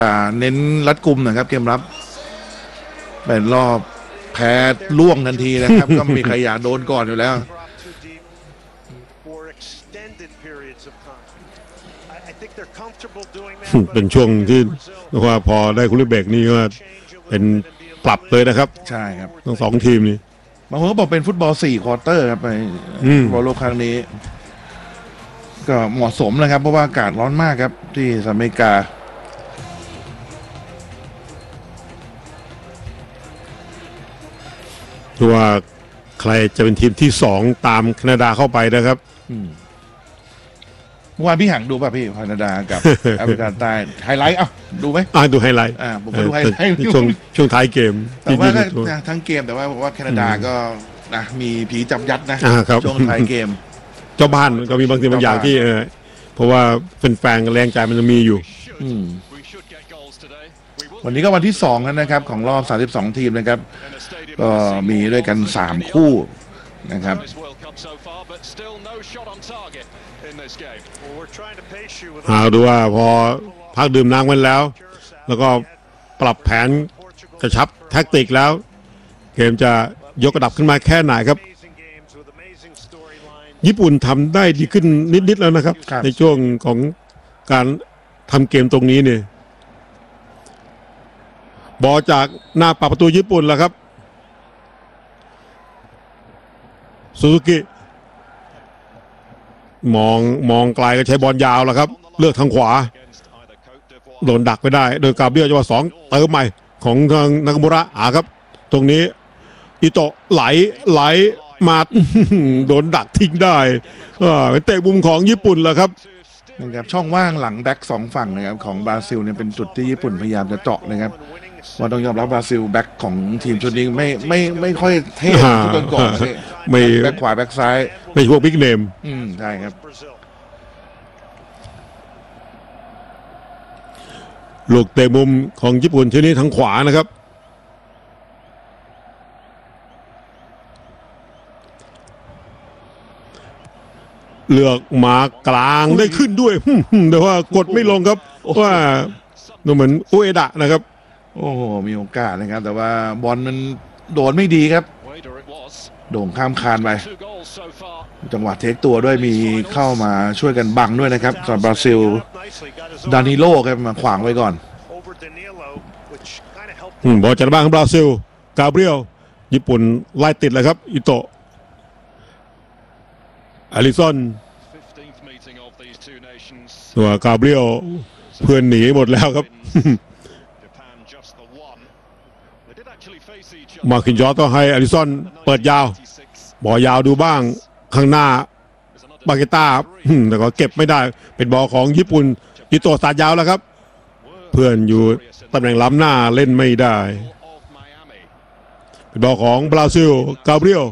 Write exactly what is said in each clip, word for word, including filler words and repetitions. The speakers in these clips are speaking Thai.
เน้นรัดกุมนะครับเกมรับเป็นรอบแพ้ล่วงทันทีนะครับ ก็มีใครอยากโดนก่อนอยู่แล้วเป็นช่วงที่ว่าพอได้คุริเบกนี่ก็เป็นปรับเลยนะครับใช่ครับทั้งสองทีมนี่บางคนก็บอกเป็นฟุตบอลสี่ควอเตอร์ครับไปบอลโลกครั้งนี้ก็เหมาะสมนะครับเพราะว่าอากาศร้อนมากครับที่สหรัฐอเมริกาว่าใครจะเป็นทีมที่สองตามแคนาดาเข้าไปนะครับเมื่อวานพี่หังดูป่ะพี่แคนาดากับแอฟริกาใต้ไฮไลท์อ่ะดูไหมอ่าดูไฮไลท์อ่าผมก็ดูไฮไลท์ช่วงช่วงท้ายเกมแต่ว่าทั้งเกมแต่ว่าว่าแคนาดาก็นะมีผีจับยัดนะช่วงท้ายเกมเจ้าบ้านก็มีบางทีบางอย่างที่เออเพราะว่าเป็นแฟนแรงใจมันจะมีอยู่วันนี้ก็วันที่สองแล้วนะครับของรอบสามสิบสองทีมนะครับก็มีด้วยกันสามคู่นะครับหาดูว่าพอพักดื่มน้ำกันแล้วแล้วก็ปรับแผนกระชับแท็กติกแล้วเกมจะยกระดับขึ้นมาแค่ไหนครับญี่ปุ่นทำได้ดีขึ้นนิดๆแล้วนะครับในช่วงของการทำเกมตรงนี้เนี่ยบอลจากหน้าปากประตูญี่ปุ่นแล้วครับซูซูกิมองมองไกลก็ใช้บอลยาวแล้วครับเลือกทางขวาโดนดักไม่ได้โดยกาเบรียลจังหวะสองเติมใหม่ของทางนากามุระอ่าครับตรงนี้อิโตะไหลไหลมาโดนดักทิ้งได้เป็นเตะมุมของญี่ปุ่นแล้วครับนะครับช่องว่างหลังแบ็กสองฝั่งนะครับของบราซิลเนี่ยเป็นจุดที่ญี่ปุ่นพยายามจะเจาะนะครับว่าต้องยอมรับบราซิลแบ็กของทีมชุดนี้ไม่ไม่ไม่ค่อยเท่ทุกคนก่อนไม่แบ็กขวาแบ็กซ้ายไม่พวกบิ๊กเนมอืมใช่ครับลูกเตะมุมของญี่ปุ่นที่นี้ทางขวานะครับเลือกมากลางได้ขึ้นด้วยแต่ว่ากดไม่ลงครับว่าดูเหมือนอุเอดะนะครับโอ้โหมีโอกาสนะครับแต่ว่าบอลมันโดนไม่ดีครับโด่งข้ามคานไปจังหวะเทคตัวด้วยมีเข้ามาช่วยกันบังด้วยนะครับสำหรับบราซิลดานิโลครับมาขวางไว้ก่อนบอลจากบ้านของบราซิลกาเบรียลญี่ปุ่นไล่ติดเลยครับอิโตะอาริซอนตัวกาเบรียลเพื่อนหนีหมดแล้วครับมาคินยอสต้องให้อาริซอนเปิดยาวบอลยาวดูบ้างข้างหน้าบาเกต้าแต่ก็เก็บไม่ได้เป็นบอลของญี่ปุ่นอิโตะสาดยาวแล้วครับเพื่อนอยู่ตำแหน่งล้ำหน้าเล่นไม่ได้เป็นบอลของบราซิลกาเบรียล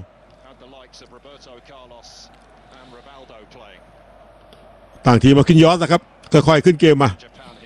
ต่างทีมมาคินยอสนะครับค่อยๆขึ้นเกมมา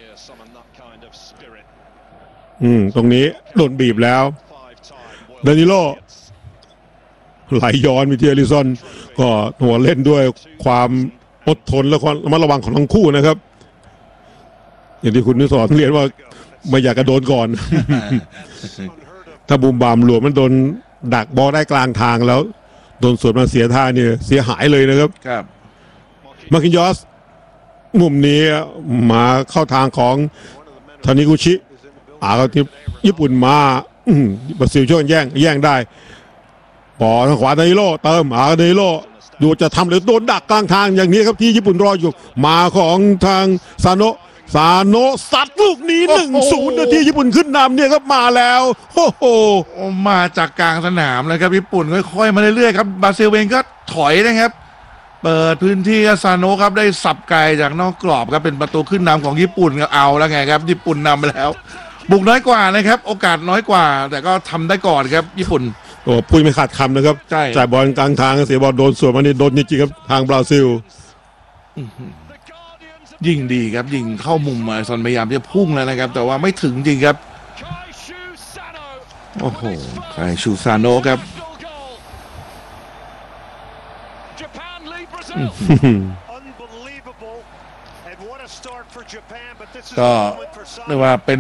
อืมตรงนี้โดนบีบแล้วดานิโลไหลย้อนไปที่อาริซอนก็หัวเล่นด้วยความอดทนและความระมัดระวังของทั้งคู่นะครับอย่างที่คุณนิสรเรียนว่าไม่อยากกระโดนก่อน ถ้าบูมบามหลวมมันโดนดักบอลได้กลางทางแล้วโดนสวนมาเสียท่าเนี่ยเสียหายเลยนะครับครับมาคินยอสมุมนี้มาเข้าทางของทานิกุชิอาเขาที่ญี่ปุ่นมาบราซิลช่วยแย่งแย่งได้บอลทางขวาดานิโลเติมอาดานิโลดูจะทำหรือโดนดักกลางทางอย่างนี้ครับที่ญี่ปุ่นรออยู่มาของทางซาโนะซาโนะซัดลูกนี้หนึ่งศูนย์นาทีญี่ปุ่นขึ้นนำเนี่ยครับมาแล้วโอ้โหมาจากกลางสนามเลยครับญี่ปุ่นค่อยๆมาเรื่อยๆครับบราซิลเองก็ถอยนะครับเปิดพื้นที่ซาโนะครับได้สับไกลจากนอกกรอบครับเป็นประตูขึ้นนำของญี่ปุ่นก็เอาแล้วไงครับญี่ปุ่นนำไปแล้วบุกน้อยกว่านะครับโอกาสน้อยกว่าแต่ก็ทำได้ก่อนครับญี่ปุ่นโอ้พูดไม่ขาดคำนะครับจ่ายบอลกลางทางเสียบอลโดนสวนมานี่โดนจริงๆครับทางบราซิลยิงดีครับยิงเข้ามุมมาซอนพยายามจะพุ่งแล้วนะครับแต่ว่าไม่ถึงจริงครับโอ้โหใครชูซาโนะครับก็เรียกว่าเป็น